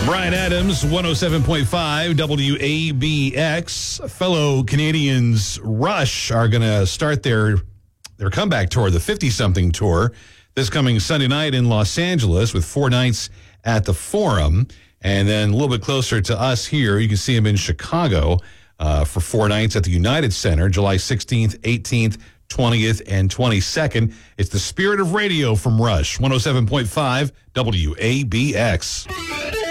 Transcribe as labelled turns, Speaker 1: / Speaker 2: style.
Speaker 1: Brian Adams, 107.5 WABX. Fellow Canadians Rush are going to start their comeback tour, the 50-something tour, this coming Sunday night in Los Angeles with 4 nights at the Forum. And then a little bit closer to us here, you can see them in Chicago for 4 nights at the United Center, July 16th, 18th, 20th, and 22nd. It's the Spirit of Radio from Rush, 107.5 WABX.